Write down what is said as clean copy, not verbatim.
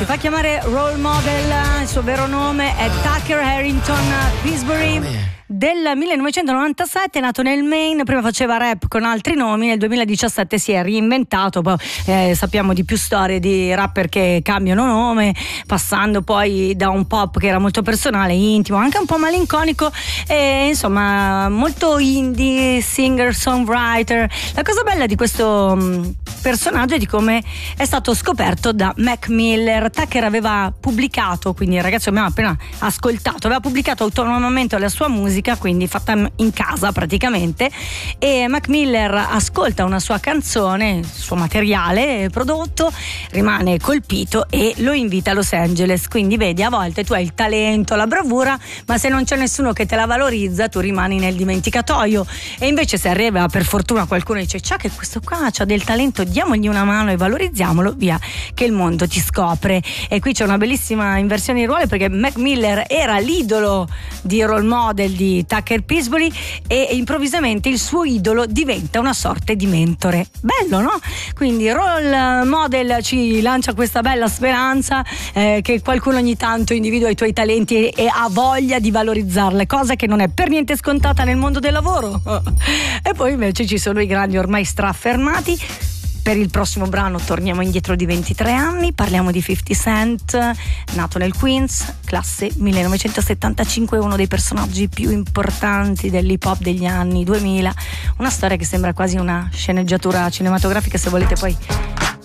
Si fa chiamare Role Model, il suo vero nome è Tucker Harrington Pillsbury. Del 1997, nato nel Maine, prima faceva rap con altri nomi, nel 2017 si è reinventato, poi sappiamo di più storie di rapper che cambiano nome, passando poi da un pop che era molto personale, intimo, anche un po' malinconico, e insomma molto indie, singer, songwriter. La cosa bella di questo personaggio è di come è stato scoperto da Mac Miller. Tucker aveva pubblicato, quindi il ragazzo abbiamo appena ascoltato, aveva pubblicato autonomamente la sua musica, quindi fatta in casa praticamente, e Mac Miller ascolta una sua canzone, il suo materiale prodotto, rimane colpito e lo invita a Los Angeles. Quindi vedi, a volte tu hai il talento, la bravura, ma se non c'è nessuno che te la valorizza tu rimani nel dimenticatoio. E invece se arriva per fortuna qualcuno e dice ciao che questo qua c'ha del talento, diamogli una mano e valorizziamolo, via che il mondo ti scopre. E qui c'è una bellissima inversione di ruoli, perché Mac Miller era l'idolo di Role Model di Tucker Pillsbury e improvvisamente il suo idolo diventa una sorta di mentore. Bello, no? Quindi Role Model ci lancia questa bella speranza che qualcuno ogni tanto individua i tuoi talenti e ha voglia di valorizzarle, cosa che non è per niente scontata nel mondo del lavoro. E poi invece ci sono i grandi ormai straffermati. Per il prossimo brano torniamo indietro di 23 anni, parliamo di 50 Cent, nato nel Queens, classe 1975, uno dei personaggi più importanti dell'hip hop degli anni 2000, una storia che sembra quasi una sceneggiatura cinematografica. Se volete poi